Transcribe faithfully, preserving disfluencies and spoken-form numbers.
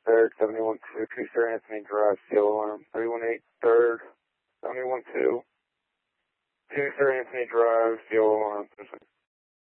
third, seventy-one two, two Sir Anthony Drive, steel alarm. three one eight third, seventy-one two, two Sir Anthony Drive, steel alarm.